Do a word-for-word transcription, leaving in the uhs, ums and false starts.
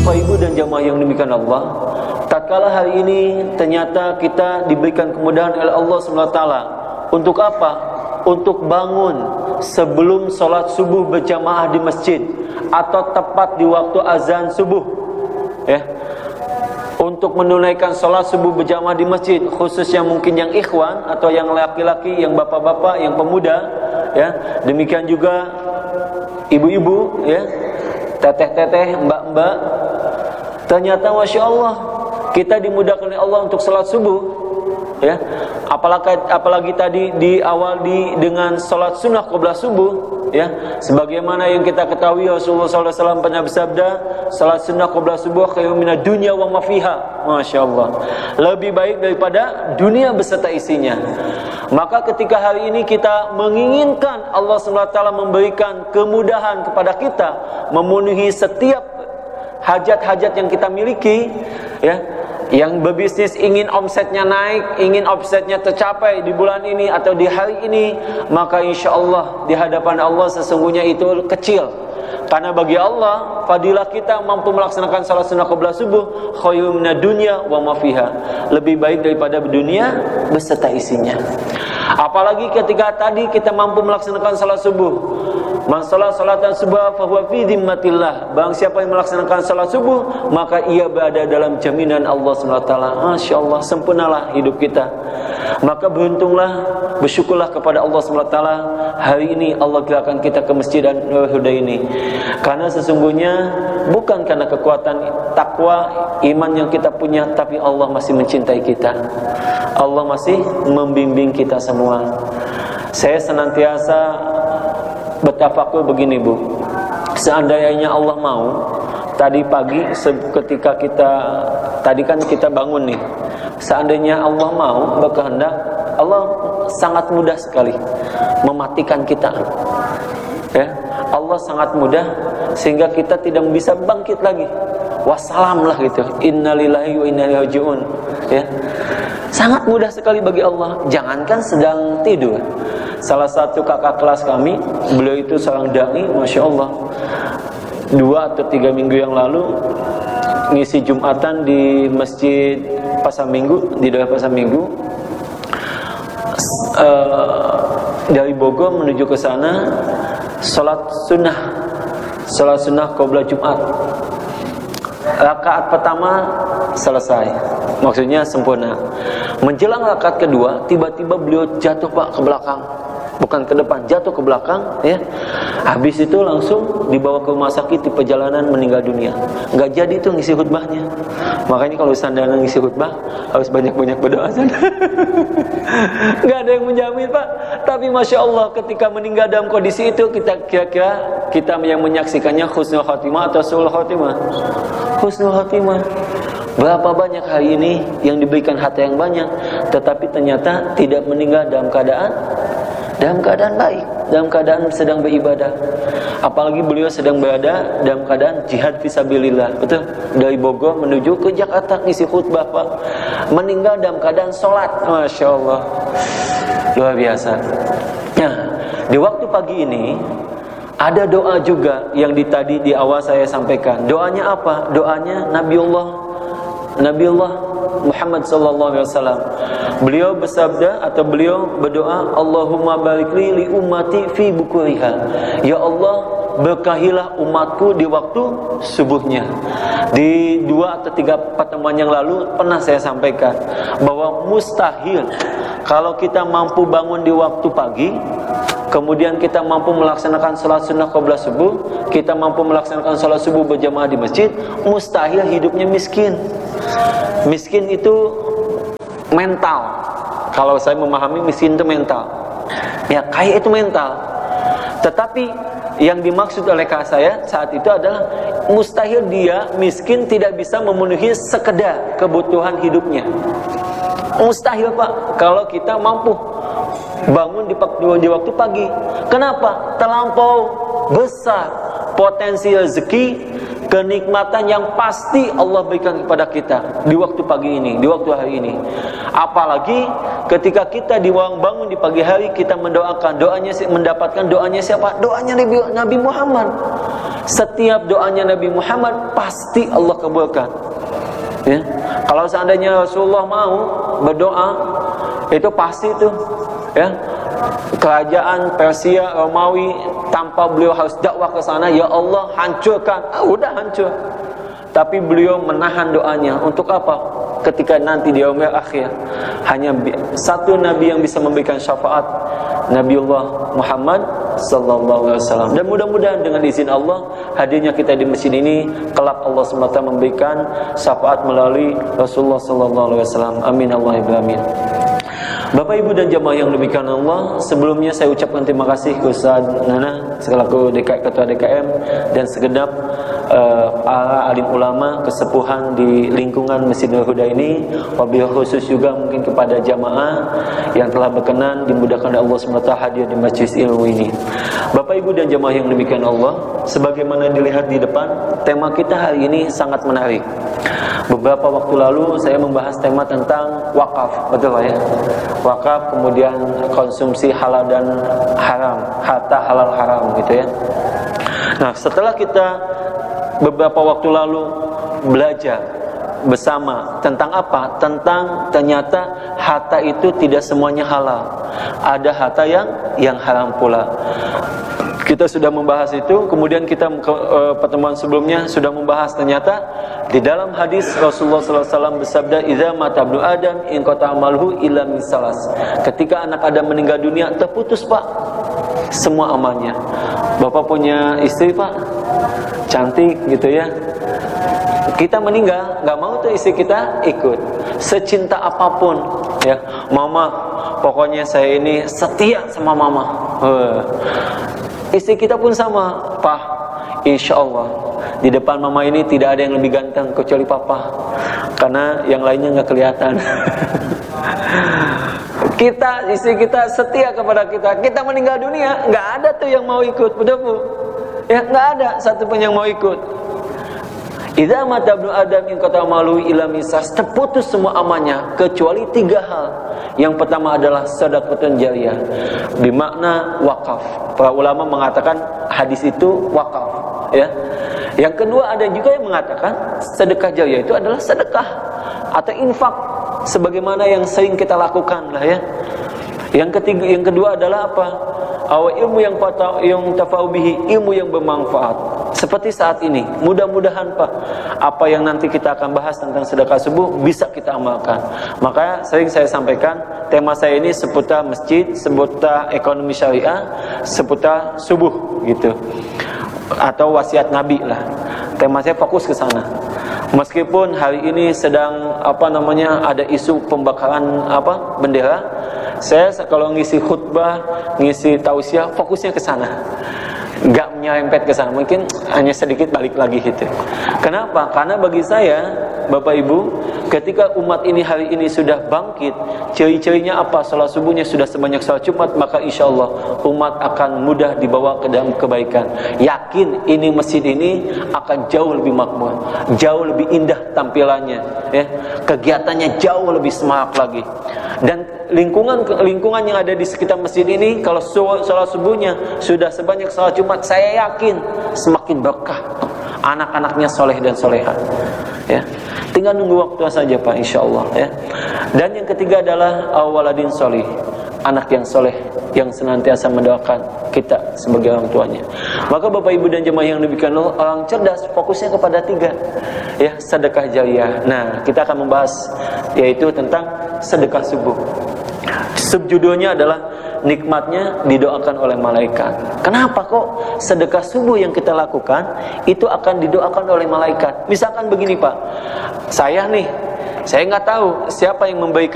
Bapak Ibu dan jamaah yang demikian Allah, tatkala hari ini ternyata kita diberikan kemudahan oleh Allah subhanahu wa taala untuk apa? Untuk bangun sebelum sholat subuh berjamaah di masjid atau tepat di waktu azan subuh, ya, untuk menunaikan sholat subuh berjamaah di masjid, khusus yang mungkin yang ikhwan atau yang laki-laki, yang bapak-bapak, yang pemuda, ya, demikian juga ibu-ibu, ya, teteh-teteh, mbak-mbak. Ternyata masya Allah kita dimudahkan oleh Allah untuk sholat subuh, ya. Apalagi apalagi tadi di awal di dengan sholat sunnah qabla subuh, ya. Sebagaimana yang kita ketahui Rasulullah sallallahu alaihi wasallam pernah bersabda, sholat sunnah qabla subuh khairun minad dunya wa ma fiha. Masya Allah, lebih baik daripada dunia beserta isinya. Maka ketika hari ini kita menginginkan Allah subhanahu wa taala memberikan kemudahan kepada kita memenuhi setiap hajat-hajat yang kita miliki, ya, yang berbisnis ingin omsetnya naik, ingin omsetnya tercapai di bulan ini atau di hari ini, maka insya Allah di hadapan Allah sesungguhnya itu kecil. Karena bagi Allah fadilah kita mampu melaksanakan salat sunnah qabla subuh khairun minad dunya wa ma fiha, lebih baik daripada dunia beserta isinya. Apalagi ketika tadi kita mampu melaksanakan salat subuh, man salat salatan subuh fa huwa fi dhimmatillah, barang siapa yang melaksanakan salat subuh maka ia berada dalam jaminan Allah subhanahu wa taala. Masyaallah, sempurnalah hidup kita. Maka beruntunglah, bersyukurlah kepada Allah subhanahu wa taala hari ini Allah gerakan kita ke Masjid Nurul Huda ini. Karena sesungguhnya bukan karena kekuatan takwa iman yang kita punya, tapi Allah masih mencintai kita. Allah masih membimbing kita semua. Saya senantiasa bertafakur begini, Bu. Seandainya Allah mau, tadi pagi ketika kita tadi kan kita bangun nih, seandainya Allah mau berkehendak, Allah sangat mudah sekali mematikan kita, ya. Allah sangat mudah sehingga kita tidak bisa bangkit lagi. Wassalam lah gitu. Innalillahi wa inna ilaihi raji'un, ya. Sangat mudah sekali bagi Allah. Jangankan sedang tidur. Salah satu kakak kelas kami, beliau itu seorang dai, masya Allah. Dua atau tiga minggu yang lalu ngisi Jumatan di Masjid Pasar Minggu, di daerah Pasar Minggu. Uh, dari Bogor menuju ke sana, salat sunnah, salat sunnah qabla Jumat. Rakaat pertama selesai, maksudnya sempurna. Menjelang rakaat kedua, tiba-tiba beliau jatuh Pak ke belakang, bukan ke depan, jatuh ke belakang, ya. Habis itu langsung dibawa ke rumah sakit, di perjalanan meninggal dunia. Nggak jadi tuh ngisi khutbahnya. Makanya kalau sandana ngisi khutbah harus banyak-banyak berdoa. Nggak ada yang menjamin, Pak. Tapi masya Allah ketika meninggal dalam kondisi itu, kita kira-kira kita yang menyaksikannya husnul khotimah atau su'ul khotimah? Husnul khotimah. Berapa banyak hari ini yang diberikan harta yang banyak, tetapi ternyata tidak meninggal dalam keadaan dalam keadaan baik, dalam keadaan sedang beribadah. Apalagi beliau sedang berada dalam keadaan jihad fisabilillah, betul? Dari Bogor menuju ke Jakarta ngisi khutbah, Pak. Meninggal dalam keadaan sholat, masya Allah, luar biasa. Nah, di waktu pagi ini ada doa juga yang di tadi di awal saya sampaikan. Doanya apa? Doanya Nabiullah Nabiullah Muhammad sallallahu alaihi wasallam. Beliau bersabda atau beliau berdoa, Allahumma barik li li ummati fi bukuriha. Ya Allah, berkahilah umatku di waktu subuhnya. Di dua atau tiga pertemuan yang lalu pernah saya sampaikan bahwa mustahil kalau kita mampu bangun di waktu pagi, kemudian kita mampu melaksanakan salat sunnah qabla subuh, kita mampu melaksanakan salat subuh berjamaah di masjid, mustahil hidupnya miskin. Miskin itu mental. Kalau saya memahami miskin itu mental. Ya, kaya itu mental. Tetapi yang dimaksud oleh kakak saya saat itu adalah mustahil dia miskin tidak bisa memenuhi sekedar kebutuhan hidupnya. Mustahil, Pak, kalau kita mampu bangun di, di waktu pagi. Kenapa? Terlampau besar potensi rezeki kenikmatan yang pasti Allah berikan kepada kita di waktu pagi ini, di waktu hari ini. Apalagi ketika kita bangun di pagi hari, kita mendoakan, doanya mendapatkan doanya siapa? Doanya Nabi, Nabi Muhammad. Setiap doanya Nabi Muhammad pasti Allah kabulkan. Ya. Kalau seandainya Rasulullah mau berdoa, itu pasti tuh, ya, kerajaan Persia, Romawi, tanpa beliau harus dakwah ke sana, ya Allah hancurkan, ah, udah hancur. Tapi beliau menahan doanya untuk apa? Ketika nanti di yaumil akhir, hanya satu nabi yang bisa memberikan syafaat, Nabiullah Muhammad sallallahu alaihi wasallam. Dan mudah-mudahan dengan izin Allah, hadirnya kita di masjid ini, kelak Allah subhanahu wa taala memberikan syafaat melalui Rasulullah sallallahu alaihi wasallam. Amin Allahumma amin. Bapak Ibu dan jamaah yang demikian Allah, sebelumnya saya ucapkan terima kasih ke Ustaz Nana selaku D K, Ketua D K M, dan segenap uh, para alim ulama kesepuhan di lingkungan Masjidil Huda ini. Wabil khusus juga mungkin kepada jamaah yang telah berkenan dimudahkan oleh Allah subhanahu wa taala hadir di Majlis Ilmu ini. Bapak Ibu dan jamaah yang demikian Allah, sebagaimana dilihat di depan, tema kita hari ini sangat menarik. Beberapa waktu lalu saya membahas tema tentang wakaf, betul Pak ya? Wakaf, kemudian konsumsi halal dan haram, harta halal haram gitu ya. Nah, setelah kita beberapa waktu lalu belajar bersama tentang apa? Tentang ternyata harta itu tidak semuanya halal. Ada harta yang yang haram pula. Kita sudah membahas itu, kemudian kita ke, uh, pertemuan sebelumnya sudah membahas ternyata di dalam hadis Rasulullah sallallahu alaihi wasallam bersabda, "Idza mata ibnu Adam in qata amalhu illa min salas." Ketika anak Adam meninggal dunia, terputus Pak semua amalnya. Bapak punya istri Pak, cantik gitu ya. Kita meninggal, nggak mau tuh istri kita ikut. Secinta apapun ya, mama, pokoknya saya ini setia sama mama. Uh. Istri kita pun sama, Pak. Insya Allah di depan mama ini tidak ada yang lebih ganteng kecuali papa, karena yang lainnya nggak kelihatan. Kita, istri kita setia kepada kita. Kita meninggal dunia, nggak ada tuh yang mau ikut, betul Bu? Ya, nggak ada satu pun yang mau ikut. Idza mata ibnu Adam in qata malu ila misas, terputus semua amalnya kecuali tiga hal. Yang pertama adalah sedekahun jariyah, bermakna wakaf. Para ulama mengatakan hadis itu wakaf, ya. Yang kedua ada juga yang mengatakan sedekah jariyah itu adalah sedekah atau infak, sebagaimana yang sering kita lakukan lah ya. Yang ketiga, yang kedua adalah apa? Awal ilmu yang patah, yang tafau bihi, ilmu yang bermanfaat. Seperti saat ini, mudah-mudahan Pak, apa yang nanti kita akan bahas tentang sedekah subuh bisa kita amalkan. Makanya sering saya sampaikan, tema saya ini seputar masjid, seputar ekonomi syariah, seputar subuh gitu, atau wasiat Nabi lah. Tema saya fokus ke sana. Meskipun hari ini sedang apa namanya ada isu pembakaran apa bendera, saya kalau ngisi khutbah, ngisi tausiah, fokusnya ke sana. Gak menyerempet ke sana, mungkin hanya sedikit balik lagi gitu. Kenapa? Karena bagi saya, Bapak Ibu, ketika umat ini hari ini sudah bangkit, ciri-cirinya apa? Salat subuhnya sudah sebanyak salat Jumat, maka insya Allah umat akan mudah dibawa ke dalam kebaikan. Yakin ini masjid ini akan jauh lebih makmur, jauh lebih indah tampilannya, ya. Kegiatannya jauh lebih semangat lagi. Dan lingkungan lingkungan yang ada di sekitar masjid ini, kalau salat subuhnya sudah sebanyak salat Jumat, saya yakin semakin berkah, anak-anaknya soleh dan soleha, ya. Tinggal nunggu waktu saja Pak, insya Allah, ya. Dan yang ketiga adalah awaladin solih, anak yang soleh yang senantiasa mendoakan kita sebagai orang tuanya. Maka Bapak Ibu dan jemaah yang demikian, orang cerdas fokusnya kepada tiga, ya, sedekah jariyah. Nah, kita akan membahas yaitu tentang sedekah subuh. Subjudulnya adalah nikmatnya didoakan oleh malaikat. Kenapa kok sedekah subuh yang kita lakukan itu akan didoakan oleh malaikat? Misalkan begini Pak, saya nih, saya nggak tahu siapa yang memberikan